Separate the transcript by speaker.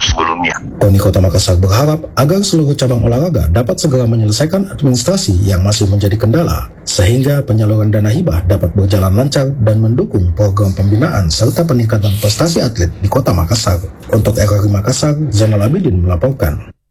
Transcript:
Speaker 1: sebelumnya.
Speaker 2: KONI Kota Makassar berharap agar seluruh cabang olahraga dapat segera menyelesaikan administrasi yang masih menjadi kendala, sehingga penyaluran dana hibah dapat berjalan lancar dan mendukung program pembinaan serta peningkatan prestasi atlet di Kota Makassar. Untuk RRI Makassar, Zainal Abidin melaporkan.